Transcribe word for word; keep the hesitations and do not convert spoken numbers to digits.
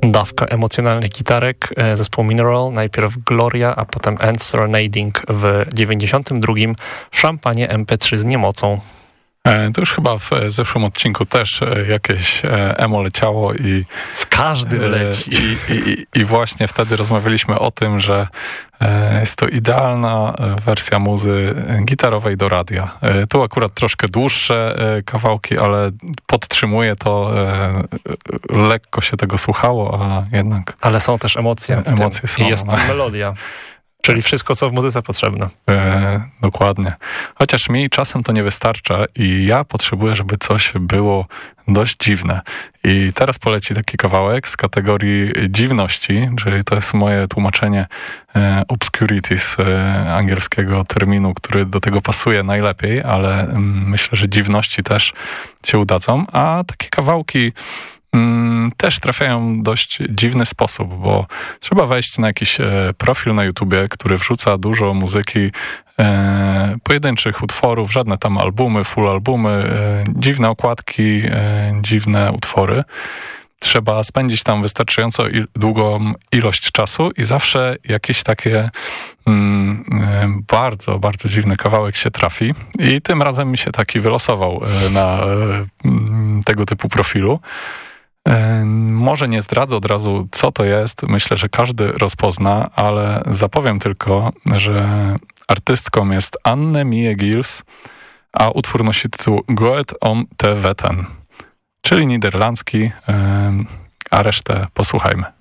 Dawka emocjonalnych gitarek, zespół Mineral, najpierw Gloria, a potem End Serenading w dziewięćdziesiątym drugim, Szampanie em pe trzy z niemocą. To już chyba w zeszłym odcinku też jakieś emo leciało i w każdym leci. I, i, I właśnie wtedy rozmawialiśmy o tym, że jest to idealna wersja muzy gitarowej do radia. Tu akurat troszkę dłuższe kawałki, ale podtrzymuje to, lekko się tego słuchało, a jednak... Ale są też emocje. Emocje są. I jest no. melodia. Czyli wszystko, co w muzyce potrzebne. E, dokładnie. Chociaż mi czasem to nie wystarcza i ja potrzebuję, żeby coś było dość dziwne. I teraz poleci taki kawałek z kategorii dziwności, czyli to jest moje tłumaczenie e, obscurities, e, angielskiego terminu, który do tego pasuje najlepiej, ale mm, myślę, że dziwności też się udadzą. A takie kawałki Mm, też trafiają w dość dziwny sposób, bo trzeba wejść na jakiś e, profil na YouTubie, który wrzuca dużo muzyki, e, pojedynczych utworów, żadne tam albumy, full albumy, e, dziwne okładki, e, dziwne utwory. Trzeba spędzić tam wystarczająco il- długą ilość czasu i zawsze jakieś takie mm, e, bardzo, bardzo dziwny kawałek się trafi. I tym razem mi się taki wylosował e, na e, m, tego typu profilu. Może nie zdradzę od razu, co to jest. Myślę, że każdy rozpozna, ale zapowiem tylko, że artystką jest Anne Mie Gils, a utwór nosi tytuł Goed om te Wetten, czyli niderlandzki, a resztę posłuchajmy.